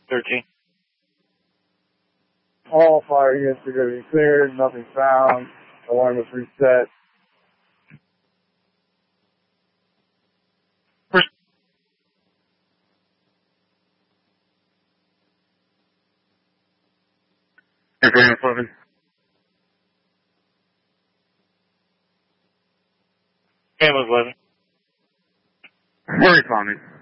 13. All fire units are going to be cleared. Nothing found. Alarm was reset. Ambulance 11. Ambulance 11. We're responding.